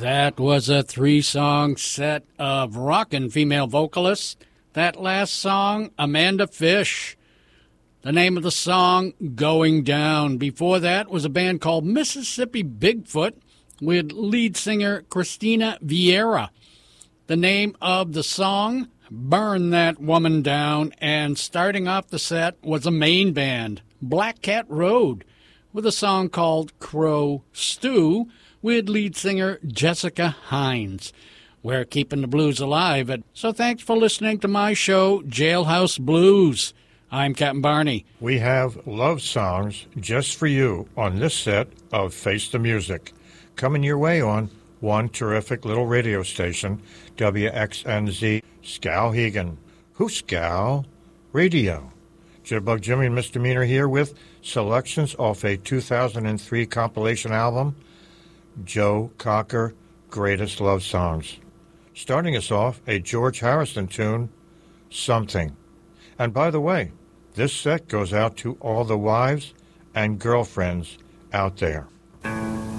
That was a three-song set of rockin' female vocalists. That last song, Amanda Fish. The name of the song, Going Down. Before that was a band called Mississippi Bigfoot with lead singer Christina Vieira. The name of the song, Burn That Woman Down. And starting off the set was a main band, Black Cat Road, with a song called Crow Stew, with lead singer Jessica Hines. We're keeping the blues alive. So thanks for listening to my show, Jailhouse Blues. I'm Captain Barney. We have love songs just for you on this set of Face the Music, coming your way on one terrific little radio station, WXNZ Skowhegan. Who's Skow? Radio. Jitterbug Jimmy and Misdemeanor here with selections off a 2003 compilation album, Joe Cocker, Greatest Love Songs. Starting us off, a George Harrison tune, Something. And by the way, this set goes out to all the wives and girlfriends out there.